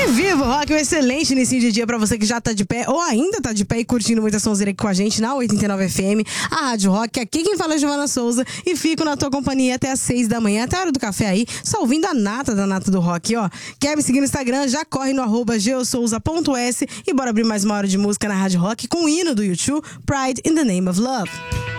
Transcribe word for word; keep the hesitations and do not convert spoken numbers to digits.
E viva o rock, um excelente início de dia pra você que já tá de pé ou ainda tá de pé e curtindo muita sonzeira aqui com a gente na oitenta e nove F M, a Rádio Rock. Aqui quem fala é Giovana Souza e fico na tua companhia até às seis da manhã, até a hora do café aí, só ouvindo a nata da nata do rock, ó. Quer me seguir no Instagram? Já corre no arroba geosouza ponto s e bora abrir mais uma hora de música na Rádio Rock com o hino do YouTube, Pride in the Name of Love.